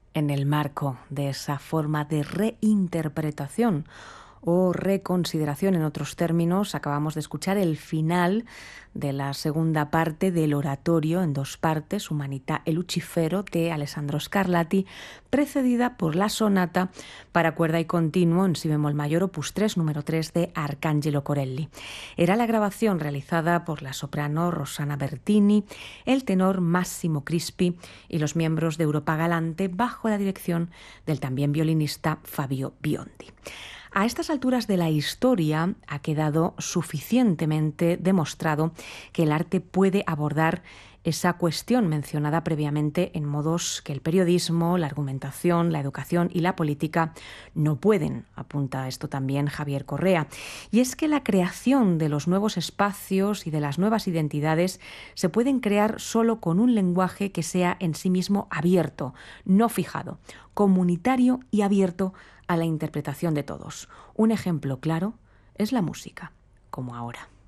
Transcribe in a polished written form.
En el marco de esa forma de reinterpretación o reconsideración, en otros términos, acabamos de escuchar el final de la segunda parte del oratorio en dos partes, Humanità e Lucifero, de Alessandro Scarlatti, precedida por la sonata para cuerda y continuo en si bemol mayor opus 3, número 3, de Arcangelo Corelli. Era la grabación realizada por la soprano Rossana Bertini, el tenor Massimo Crispi y los miembros de Europa Galante bajo la dirección del también violinista Fabio Biondi. A estas alturas de la historia ha quedado suficientemente demostrado que el arte puede abordar esa cuestión mencionada previamente en modos que el periodismo, la argumentación, la educación y la política no pueden, apunta esto también Javier Correa. Y es que la creación de los nuevos espacios y de las nuevas identidades se pueden crear solo con un lenguaje que sea en sí mismo abierto, no fijado, comunitario y abierto a la interpretación de todos. Un ejemplo claro es la música, como ahora.